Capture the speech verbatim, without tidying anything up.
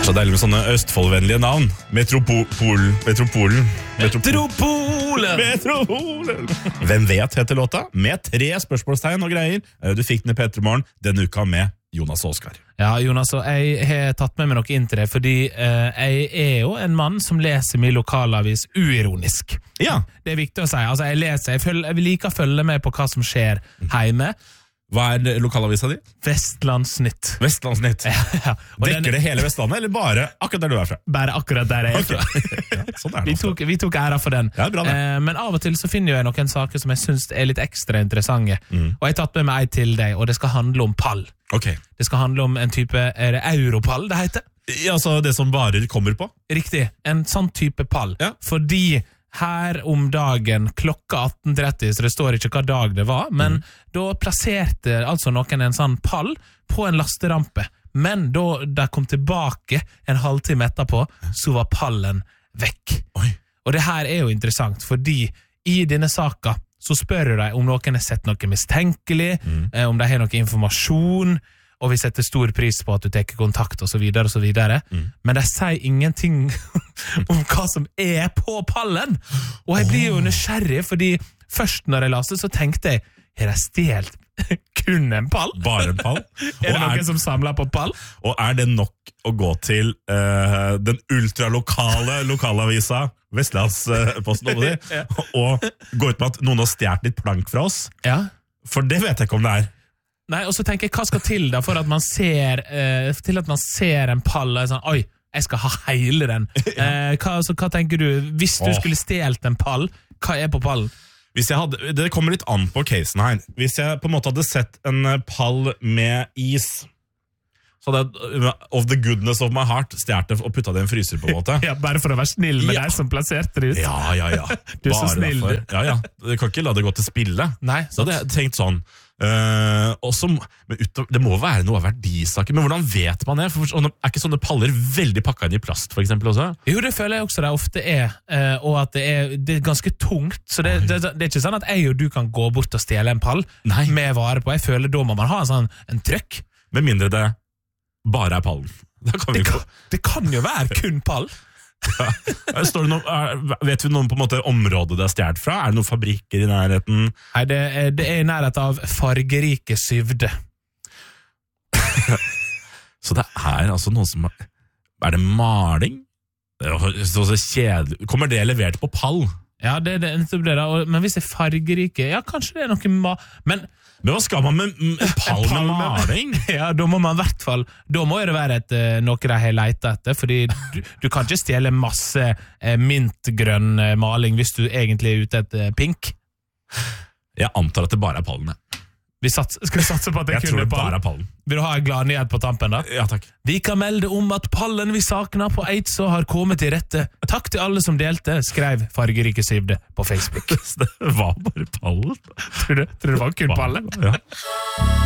Så deilig med sånne Østfoldvennlige navn. Metropol, Metropolen. Metropolen! Metropolen! Hvem vet heter låta? Med tre spørsmålstegn og greier. Du fikk den i P tre Morgen denne uka med Jonas og Oskar. Ja, Jonas, og jeg har tatt med meg noe inn til det, fordi eh, jeg er jo en mann som leser min lokalavis uironisk. Ja. Det er viktig å si. Altså, jeg leser, jeg, følger, jeg liker å følge med på hva som skjer hjemme. Hva er lokalavisa di? Vestlandsnytt. Vestlandsnytt. Ja, ja. Dekker den, det hele Vestlandet, eller bare akkurat der du er fra? Bare akkurat der jeg er fra. Okay. Ja, sånn er det vi, tok, vi tok æra for den. Ja, bra det. Eh, men av og til så finner jeg noen saker som jeg synes er litt ekstra interessante. Mm. Og jeg har tatt med meg ei til deg, og det skal handle om pall. Okay. Det skal handle om en type, er det europall det heter? Ja, altså det som varer kommer på? Riktig, en sånn type pall. Ja. Fordi her om dagen klokka atten tretti, så det står ikke hva dag det var, men mm. da plasserte altså noen en sånn pall på en lasterampe. Men da de kom tilbake en halvtime etterpå, så var pallen vekk. Oi. Og det her er jo interessant, fordi i denne saka så spør de om noen har sett noe mistenkelig, mm. eh, om de har noe informasjon, og vi setter stor pris på at du teker kontakt, og så videre, og så videre. Mm. Men de sier ingenting om hva som er på pallen. Og jeg blir jo nysgjerrig, fordi først når jeg leste, så tenkte jeg, har jeg stjelt kun en pall? Bare en pall? er det noen er, som samler på pall? Og er det nok å gå til uh, den ultralokale lokalavisa, Vestlandsposten, uh, ja. og gå ut med at noen har stjert litt plank fra oss? Ja. For det vet jeg ikke om det er. Nei, og så tenker jeg, hva skal til da for at man ser, eh, til at man ser en pall, og er sånn, oi, jeg skal ha hele den. Eh, hva, så, hva tenker du, hvis du oh. skulle stjelt en pall, hva er på pallen? Hvis jeg hadde, det kommer litt an på casen her. Hvis jeg på en måte hadde sett en pall med is, så hadde jeg, of the goodness of my heart, stjert det og puttet det i en fryser på en måte. Ja, bare for å være snill med ja. deg som plasserte det ut. Ja, ja, ja. Du er så snill, du. Ja, ja. Du kan ikke la det gå til spille. Nei. Så hadde jeg tenkt sånn, Uh, også, men utover, det må være noe av verdisaker. Men hvordan vet man det? For, er ikke sånne paller veldig pakket inn i plast for eksempel også? Jo, det føler jeg også det ofte er, uh, og at det er, det er ganske tungt. Så det, det, det er ikke sånn at jeg og du kan gå bort og stjele en pall Nei. Med vare på. Jeg føler da må man ha en sånn en trøkk. Med mindre det bare er pallen. Da kan vi det, kan, det kan jo være kun pall. Ja. Står det noe, er, vet vi noen på en måte området det er stjert fra? Er det noen fabrikker i nærheten? Nei, det er, det er i nærheten av fargerike syvde. Så det er altså noen som er, er det maling? Det er så kjedelig. Kommer det levert på pall? Ja, det er det, det da. Men hvis det er fargerike, ja, kanskje det er noe ma... Men, men hva skal man med en pall med maling? Ja, da må man i hvert fall, da må det være et, noe de har letet etter, fordi du, du kan ikke stjele masse eh, mintgrønn maling hvis du egentlig er ute etter pink. Jeg antar at det bare er pallene. Vi sats, skal vi satse på at det jeg kunne tror det bare er pallen. Vil du ha en glad nyhet på tampen da? Ja, takk. Vi kan melde om at pallen vi sakner på Eidså har kommet til rette. Takk til alle som delte, skrev Fargerike Syvde på Facebook. Det var bare pallen. Tror du, tror du det var kun pallen? Ja.